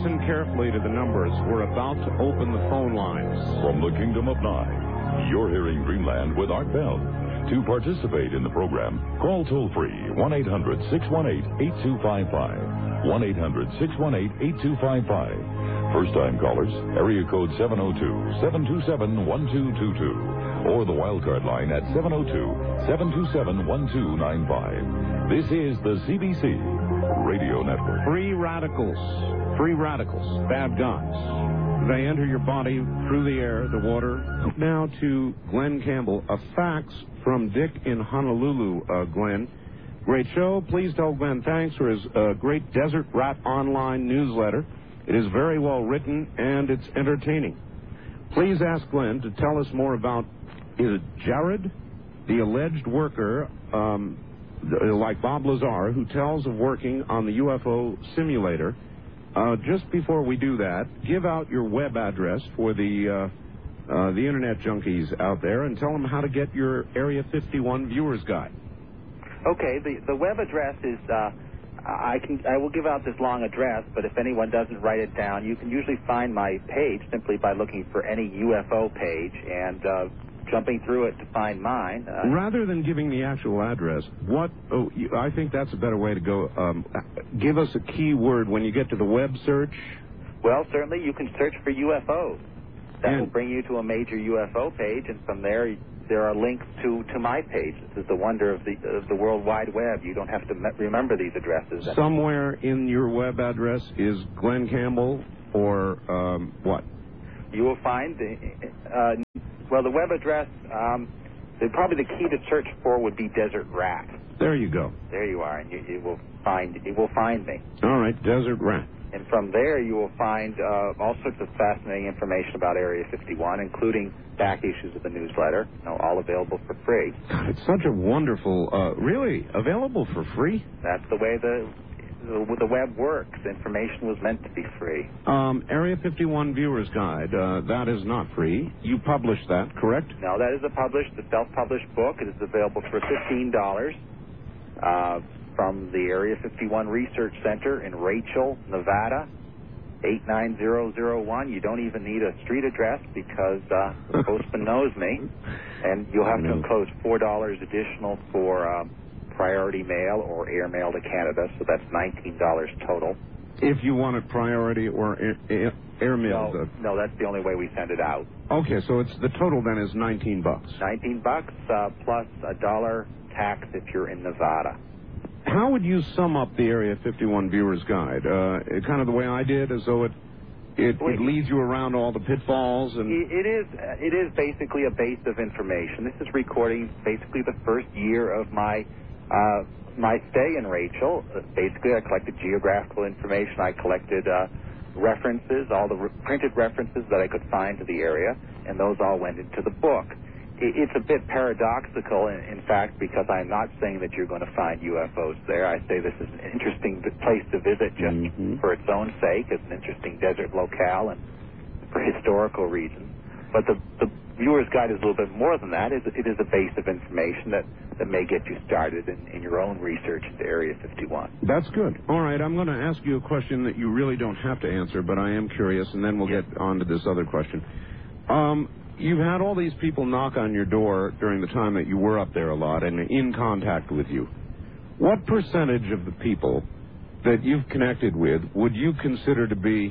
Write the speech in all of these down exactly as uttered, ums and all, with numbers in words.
listen carefully to the numbers. We're about to open the phone lines. From the Kingdom of Nye, you're hearing Dreamland with Art Bell. To participate in the program, call toll-free one eight hundred six one eight eight two five five. one eight hundred six one eight eight two five five. First-time callers, area code seven oh two, seven two seven, one two two two. Or the wildcard line at seven oh two, seven two seven, one two nine five. This is the C B C Radio Network. Free radicals. Free radicals. Bad guys. They enter your body through the air, the water. Now to Glenn Campbell. A fax from Dick in Honolulu, uh, Glenn. Great show. Please tell Glenn thanks for his uh, great Desert Rat online newsletter. It is very well written and it's entertaining. Please ask Glenn to tell us more about, is it Jared, the alleged worker, um, like Bob Lazar, who tells of working on the U F O simulator. Uh, just before we do that, give out your web address for the uh, uh, the internet junkies out there and tell them how to get your Area fifty-one Viewers Guide. Okay, the the web address is uh, I can I will give out this long address, but if anyone doesn't write it down, you can usually find my page simply by looking for any U F O page and uh, jumping through it to find mine. Uh, Rather than giving the actual address, what oh, you, I think that's a better way to go. Um, give us a keyword when you get to the web search. Well, certainly you can search for U F Os. That and will bring you to a major U F O page, and from there there are links to, to my page. This is the wonder of the of the World Wide Web. You don't have to me- remember these addresses. Somewhere in your web address is Glenn Campbell or um, what? You will find the uh, well the web address. Um, the, probably the key to search for would be Desert Rat. There you go. There you are, and you, you will find you will find me. All right, Desert Rat. And from there, you will find uh, all sorts of fascinating information about Area fifty-one, including back issues of the newsletter, you know, all available for free. It's such a wonderful, uh, really, available for free? That's the way the, the the web works. Information was meant to be free. Um, Area fifty-one Viewer's Guide, uh, that is not free. You published that, correct? No, that is a published, a self-published book. It is available for fifteen dollars. Uh, from the Area fifty-one Research Center in Rachel, Nevada, eight nine zero zero one. You don't even need a street address because uh, the postman knows me. And you'll have to enclose four dollars additional for uh, priority mail or air mail to Canada, so that's nineteen dollars total. If you want it priority or air, air, air mail. No, no, that's the only way we send it out. Okay, so it's the total then is nineteen bucks. nineteen bucks uh, plus a dollar tax if you're in Nevada. How would you sum up the Area fifty-one Viewer's Guide? Uh, kind of the way I did, as though it it, it leads you around all the pitfalls and. It is it is basically a base of information. This is recording basically the first year of my uh, my stay in Rachel. Uh, basically, I collected geographical information. I collected uh, references, all the re- printed references that I could find to the area, and those all went into the book. It's a bit paradoxical, in, in fact, because I'm not saying that you're going to find U F Os there. I say this is an interesting place to visit just mm-hmm. for its own sake. It's an interesting desert locale and for historical reasons. But the, the viewer's guide is a little bit more than that. It, it is a base of information that, that may get you started in, in your own research into Area fifty-one. That's good. All right, I'm going to ask you a question that you really don't have to answer, but I am curious, and then we'll yes. get on to this other question. Um... You've had all these people knock on your door during the time that you were up there a lot and in contact with you. What percentage of the people that you've connected with would you consider to be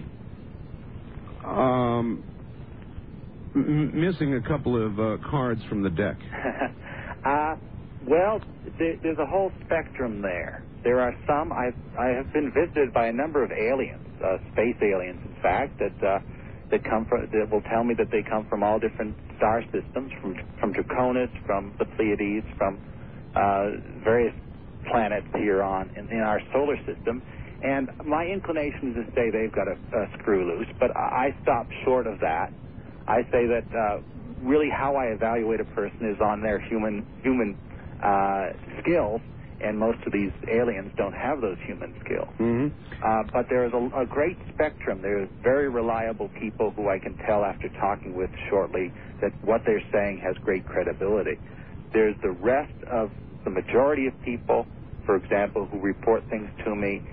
um, m- missing a couple of uh, cards from the deck? uh, well, there, there's a whole spectrum there. There are some, I've, I have been visited by a number of aliens, uh, space aliens, in fact, that... Uh, that come from, that will tell me that they come from all different star systems, from from Draconis, from the Pleiades, from uh, various planets here on in, in our solar system. And my inclination is to say they've got a, a screw loose, but I stop short of that. I say that uh, really how I evaluate a person is on their human human uh, skills. And most of these aliens don't have those human skills. Mm-hmm. Uh, but there is a, a great spectrum. There's very reliable people who I can tell after talking with shortly that what they're saying has great credibility. There's the rest of the majority of people, for example, who report things to me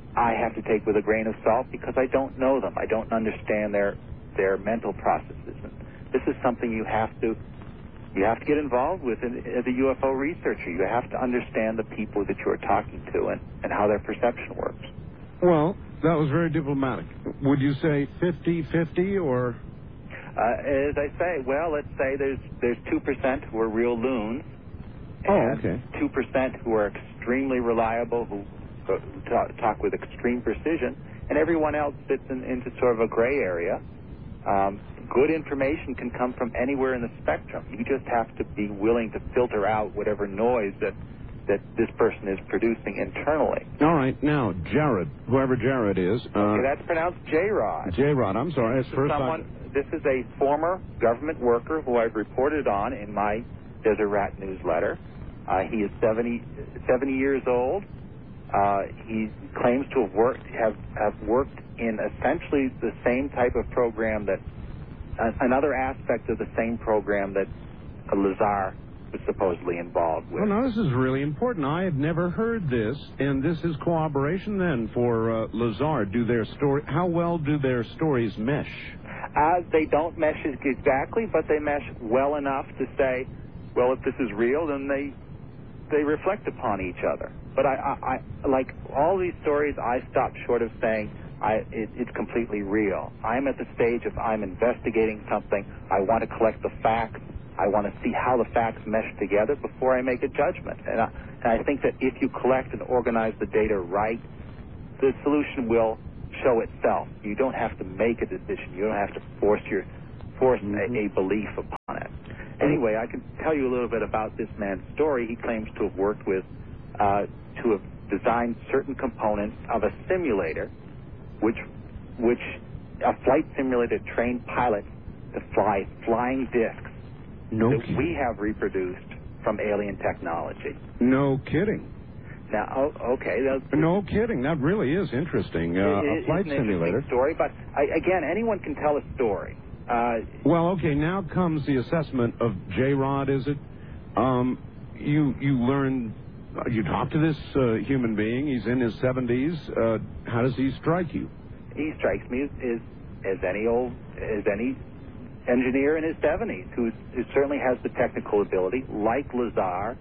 I have to take with a grain of salt because I don't know them. I don't understand their their mental processes. And this is something you have to you have to get involved with in, as a U F O researcher. You have to understand the people that you are talking to and, and how their perception works. Well, that was very diplomatic. Would you say fifty-fifty or? Uh, as I say, well, let's say there's there's two percent who are real loons. Oh, and okay. two percent who are extremely reliable, who, who talk, talk with extreme precision, and everyone else fits in, into sort of a gray area. Um, good information can come from anywhere in the spectrum. You just have to be willing to filter out whatever noise that that this person is producing internally. All right, now, Jared, whoever Jared is. Uh, okay, that's pronounced J-Rod. J-Rod, I'm sorry. It's first someone, time. This is a former government worker who I've reported on in my Desert Rat newsletter. Uh, he is seventy, seventy years old. Uh, he claims to have worked have, have worked in essentially the same type of program that uh, another aspect of the same program that uh, Lazar was supposedly involved with. Well, now, this is really important. I had never heard this, and this is cooperation then for uh, Lazar. Do their story? How well do their stories mesh? Uh, they don't mesh exactly, but they mesh well enough to say, well, if this is real, then they they reflect upon each other. But I, I, I like all these stories, I stop short of saying I, it, it's completely real. I'm at the stage of I'm investigating something. I want to collect the facts. I want to see how the facts mesh together before I make a judgment. And I, and I think that if you collect and organize the data right, the solution will show itself. You don't have to make a decision. You don't have to force your force mm-hmm. a, a belief upon it. Anyway, I can tell you a little bit about this man's story. He claims to have worked with, uh, to have designed certain components of a simulator, which, which a flight simulator trained pilots to fly flying discs no that kidding. we have reproduced from alien technology. No kidding. Now, oh, okay. No kidding. That really is interesting. Uh, it, a flight it's an simulator. Story, but I, again, anyone can tell a story. Uh, well, okay. Now comes the assessment of J-Rod. Is it? Um, you you learn. Uh, you talk to this uh, human being. He's in his seventies. Uh, how does he strike you? He strikes me as, as as any old as any engineer in his seventies who, who certainly has the technical ability, like Lazar.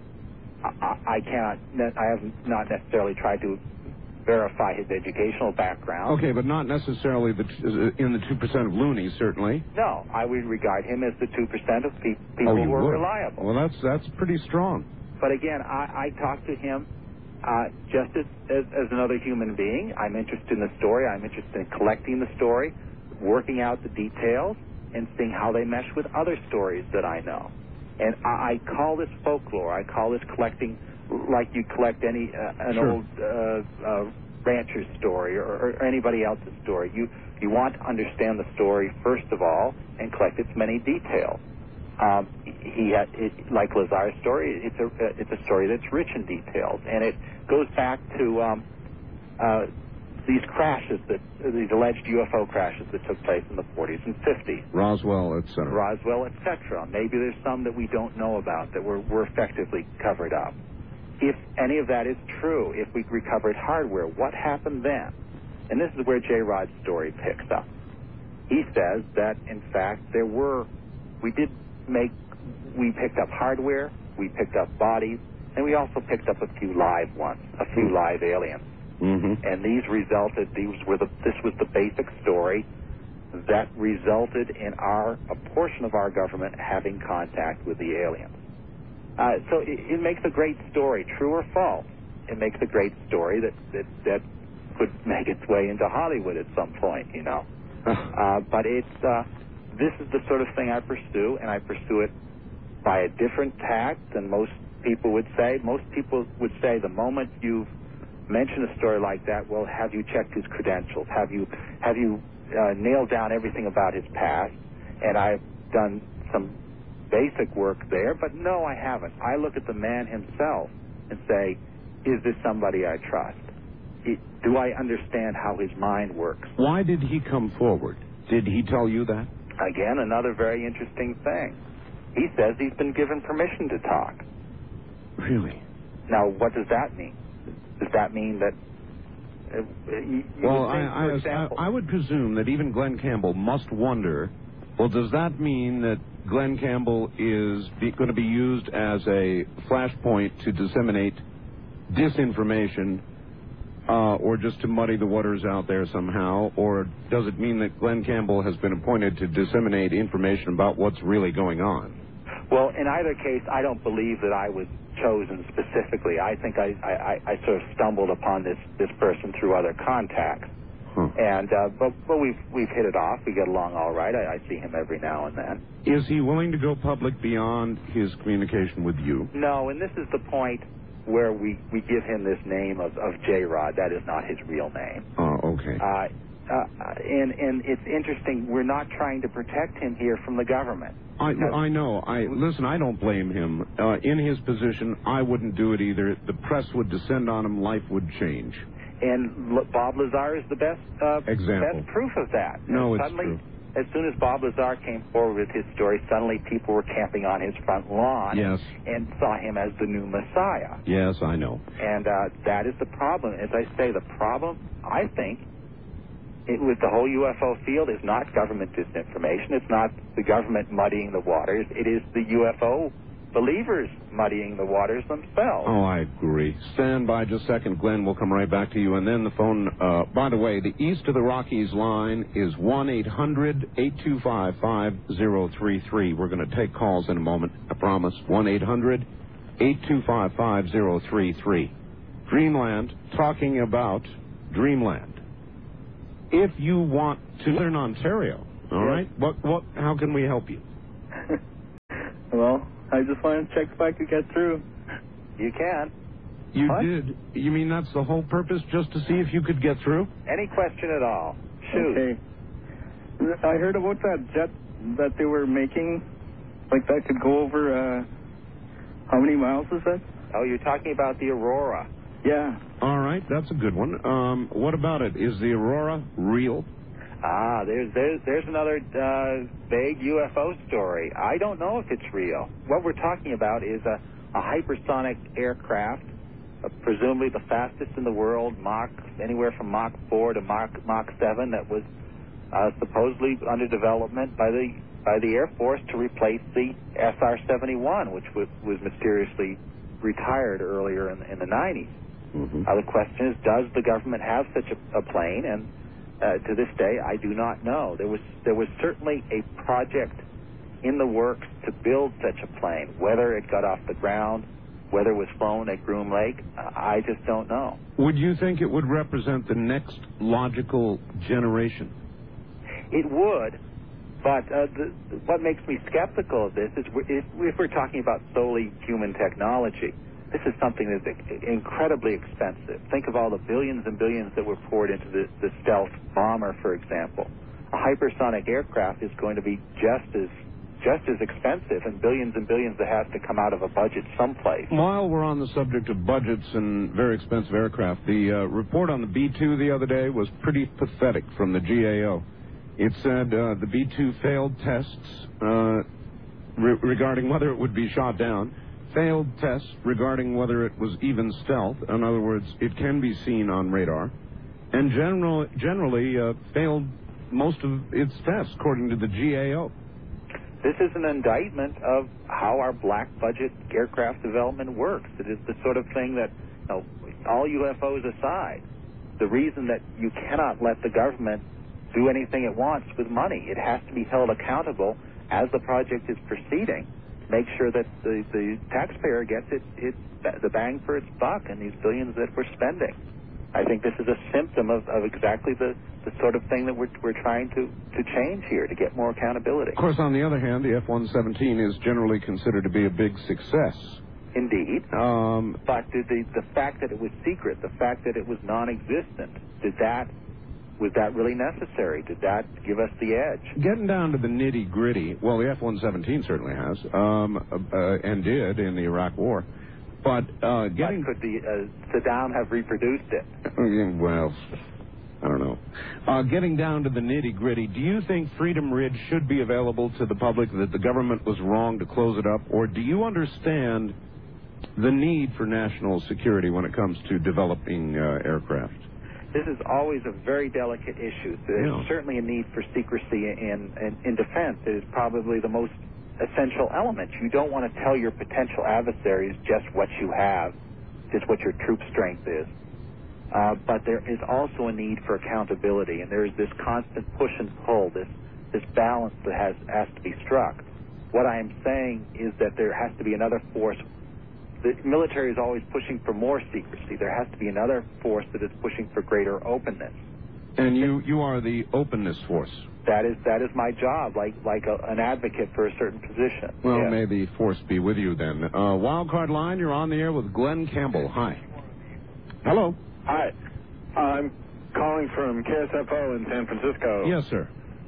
I, I cannot. I have not necessarily tried to verify his educational background. Okay, but not necessarily the t- in the two percent of loonies, certainly. No, I would regard him as the two percent of pe- people oh, who are would. reliable. Well, that's that's pretty strong. But again, I, I talk to him uh, just as, as as another human being. I'm interested in the story. I'm interested in collecting the story, working out the details, and seeing how they mesh with other stories that I know. And I, I call this folklore. I call this collecting like you collect any uh, an sure. old uh, uh, rancher's story or, or anybody else's story. You you want to understand the story first of all and collect its many details. Um, he had, it, like Lazar's story, it's a it's a story that's rich in details, and it goes back to um, uh, these crashes that these alleged U F O crashes that took place in the forties and fifties. Roswell, et cetera. Roswell, et cetera. Maybe there's some that we don't know about that were, were effectively covered up. If any of that is true, if we recovered hardware, what happened then? And this is where J-Rod's story picks up. He says that, in fact, there were, we did make, we picked up hardware, we picked up bodies, and we also picked up a few live ones, a few live aliens. Mm-hmm. And these resulted, these were the, this was the basic story that resulted in our, a portion of our government having contact with the aliens. Uh, so it, it makes a great story, true or false. It makes a great story that, that, that could make its way into Hollywood at some point, you know. Uh, but it's, uh, this is the sort of thing I pursue, and I pursue it by a different tact than most people would say. Most people would say the moment you've mentioned a story like that, well, have you checked his credentials? Have you, have you uh, nailed down everything about his past? And I've done some basic work there, but no, I haven't. I look at the man himself and say, is this somebody I trust? It, do I understand how his mind works? Why did he come forward? Did he tell you that? Again, another very interesting thing. He says he's been given permission to talk. Really? Now, what does that mean? Does that mean that Uh, you, you well, would think, I, I, example, I, I would presume that even Glenn Campbell must wonder, well, does that mean that Glenn Campbell is going to be used as a flashpoint to disseminate disinformation uh, or just to muddy the waters out there somehow? Or does it mean that Glenn Campbell has been appointed to disseminate information about what's really going on? Well, in either case, I don't believe that I was chosen specifically. I think I, I, I sort of stumbled upon this, this person through other contacts. Huh. And uh, but, but we've, we've hit it off. We get along all right. I, I see him every now and then. Is he willing to go public beyond his communication with you? No, and this is the point where we, we give him this name of, of J-Rod. That is not his real name. Oh, okay. Uh, uh, and, and it's interesting. We're not trying to protect him here from the government. I, I know. I listen, I don't blame him. Uh, in his position, I wouldn't do it either. The press would descend on him. Life would change. And L- Bob Lazar is the best uh, Example. best proof of that. No, and it's suddenly, true. As soon as Bob Lazar came forward with his story, suddenly people were camping on his front lawn Yes. and saw him as the new Messiah. Yes, I know. And uh, that is the problem. As I say, the problem, I think, it, with the whole U F O field is not government disinformation. It's not the government muddying the waters. It is the U F O believers muddying the waters themselves. Oh, I agree. Stand by just a second, Glenn. We'll come right back to you. And then the phone, uh, by the way, the East of the Rockies line is one eight hundred eight two five five zero three three. We're going to take calls in a moment, I promise. one eight hundred eight two five five zero three three. Dreamland, talking about Dreamland. If you want to learn Ontario, all right, what, what, how can we help you? Well, I just wanted to check if I could get through. You can. You What? did. You mean that's the whole purpose, just to see if you could get through? Any question at all. Shoot. Okay. I heard about that jet that they were making, like that could go over, uh, how many miles is that? Oh, you're talking about the Aurora. Yeah. All right, that's a good one. Um, what about it? Is the Aurora real? Ah, there's there's there's another uh, vague U F O story. I don't know if it's real. What we're talking about is a, a hypersonic aircraft, uh, presumably the fastest in the world, Mach anywhere from Mach four to Mach Mach seven, that was uh, supposedly under development by the by the Air Force to replace the S R seventy-one, which was, was mysteriously retired earlier in, in the nineties. Mm-hmm. Now the question is, does the government have such a, a plane? And uh, to this day, I do not know. There was there was certainly a project in the works to build such a plane. Whether it got off the ground, whether it was flown at Groom Lake, uh, I just don't know. Would you think it would represent the next logical generation? It would, but uh, the, what makes me skeptical of this is if, if we're talking about solely human technology, this is something that's incredibly expensive. Think of all the billions and billions that were poured into the, the stealth bomber, for example. A hypersonic aircraft is going to be just as just as expensive, and billions and billions that has to come out of a budget someplace. While we're on the subject of budgets and very expensive aircraft, the uh, report on the B two the other day was pretty pathetic from the G A O. It said uh, the B two failed tests uh, re- regarding whether it would be shot down. Failed tests regarding whether it was even stealth. In other words, it can be seen on radar. And general, generally uh, failed most of its tests, according to the G A O. This is an indictment of how our black budget aircraft development works. It is the sort of thing that, you know, all U F Os aside, the reason that you cannot let the government do anything it wants with money. It has to be held accountable as the project is proceeding. Make sure that the, the taxpayer gets it, it the bang for its buck in these billions that we're spending. I think this is a symptom of, of exactly the, the sort of thing that we're, we're trying to, to change here, to get more accountability. Of course, on the other hand, the F one seventeen is generally considered to be a big success. Indeed. Um, but did the, the fact that it was secret, the fact that it was non-existent, did that, was that really necessary? Did that give us the edge? Getting down to the nitty-gritty, well, the F one seventeen certainly has, um, uh, and did in the Iraq War. But uh, getting... But could the, uh, Saddam have reproduced it? Well, I don't know. Uh, getting down to the nitty-gritty, do you think Freedom Ridge should be available to the public, that the government was wrong to close it up, or do you understand the need for national security when it comes to developing uh, aircraft? this is always a very delicate issue. There's Yeah. certainly a need for secrecy in, in, in defense. It is probably the most essential element. You don't want to tell your potential adversaries just what you have, just what your troop strength is. Uh, but there is also a need for accountability, and there is this constant push and pull, this this balance that has, has to be struck. What I am saying is that there has to be another force. The military is always pushing for more secrecy. There has to be another force that is pushing for greater openness. And you, you are the openness force. That is that is my job, like like a, an advocate for a certain position. Well, Yeah. may the force be with you then. Uh, Wildcard Line, you're on the air with Glenn Campbell. Hi. Hello. Hi. I'm calling from K S F O in San Francisco. Yes, sir.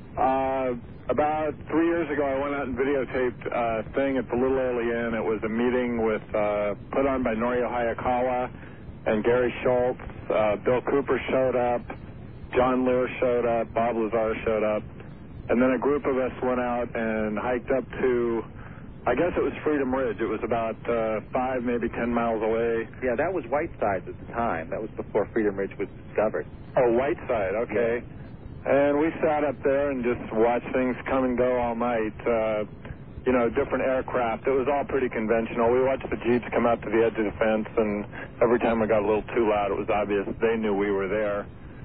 Uh, about three years ago, I went out and videotaped a thing at the Little Early Inn. It was a meeting with uh, put on by Norio Hayakawa and Gary Schultz. Uh, Bill Cooper showed up. John Lear showed up. Bob Lazar showed up. And then a group of us went out and hiked up to, I guess it was Freedom Ridge. It was about uh, five, maybe ten miles away. Yeah, that was Whitesides at the time. That was before Freedom Ridge was discovered. Oh, Whiteside, okay. Yeah. And we sat up there and just watched things come and go all night. Uh, you know, different aircraft. It was all pretty conventional. We watched the Jeeps come out to the edge of the fence, and every time we got a little too loud, it was obvious they knew we were there.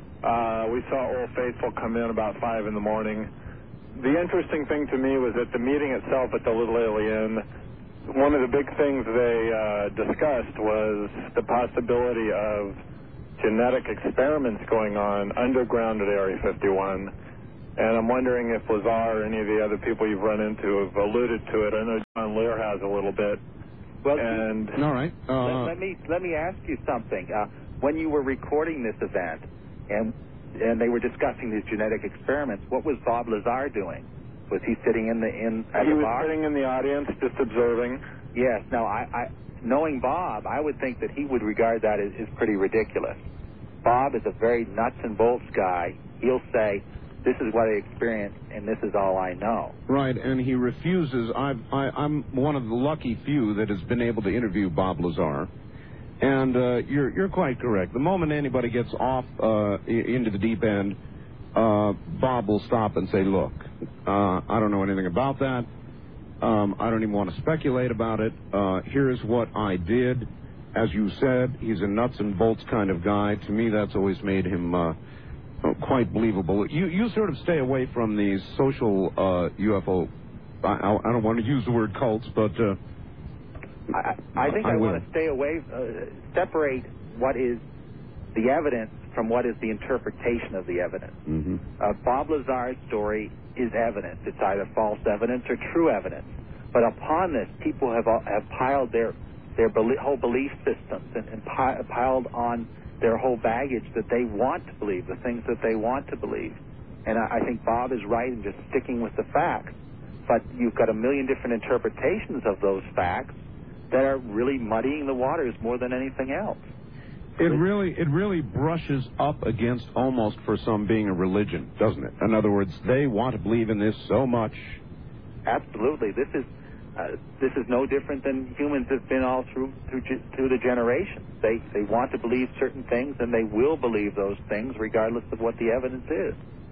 Uh, we saw Old Faithful come in about five in the morning. The interesting thing to me was at the meeting itself at the Little Early Inn, one of the big things they uh, discussed was the possibility of genetic experiments going on underground at Area fifty-one. And I'm wondering if Lazar or any of the other people you've run into have alluded to it. I know John Lear has a little bit. Well, and all right. Uh, let, let me let me ask you something. Uh, when you were recording this event, and and they were discussing these genetic experiments, what was Bob Lazar doing? Was he sitting in the in at he the was bar? sitting in the audience, just observing. Yes. Now, I, I knowing Bob, I would think that he would regard that as, as pretty ridiculous. Bob is a very nuts and bolts guy. He'll say, "This is what I experienced, and this is all I know." Right, and he refuses. I've, I, I'm one of the lucky few that has been able to interview Bob Lazar. And uh, you're you're quite correct. The moment anybody gets off uh, into the deep end, uh, Bob will stop and say, "Look, uh, I don't know anything about that. Um, I don't even want to speculate about it. Uh, here's what I did." As you said, he's a nuts and bolts kind of guy. To me, that's always made him uh, quite believable. You you sort of stay away from these social uh, U F O. I, I don't want to use the word cults, but. Uh, I, I think I, I want to stay away, uh, separate what is the evidence from what is the interpretation of the evidence. Mm-hmm. Uh, Bob Lazar's story is evidence. It's either false evidence or true evidence. But upon this, people have have piled their their belie- whole belief systems and, and pi- piled on their whole baggage that they want to believe, the things that they want to believe. And I, I think Bob is right in just sticking with the facts. But you've got a million different interpretations of those facts that are really muddying the waters more than anything else. It really, it really brushes up against almost for some being a religion, doesn't it? In other words, they want to believe in this so much. Absolutely. This is uh, this is no different than humans have been all through through, through the generations. They they want to believe certain things, and they will believe those things regardless of what the evidence is.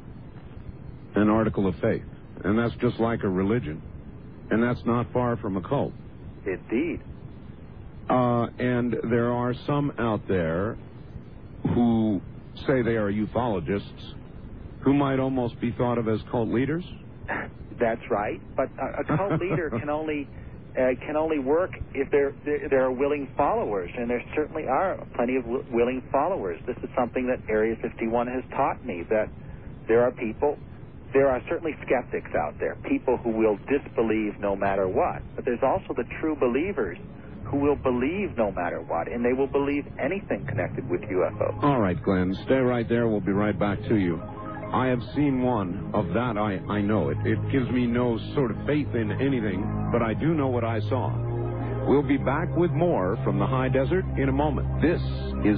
An article of faith, and that's just like a religion, and that's not far from a cult. Indeed. Uh, and there are some out there who say they are ufologists who might almost be thought of as cult leaders. That's right. But a, a cult leader can only uh, can only work if there, there there are willing followers, and there certainly are plenty of w- willing followers. This is something that Area fifty-one has taught me, that there are people. There are certainly skeptics out there, people who will disbelieve no matter what. But there's also the true believers who will believe no matter what, and they will believe anything connected with U F Os. All right, Glenn, stay right there. We'll be right back to you. I have seen one. Of that, I, I know it. It gives me no sort of faith in anything, but I do know what I saw. We'll be back with more from the high desert in a moment. This is